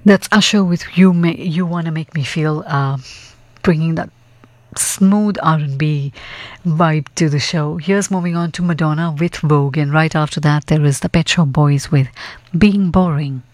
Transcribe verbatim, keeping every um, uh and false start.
That's Usher with "You May You Wanna Make Me Feel," uh, bringing that smooth R and B vibe to the show. Here's moving on to Madonna with Vogue, and right after that there is the Pet Shop Boys with "Being Boring."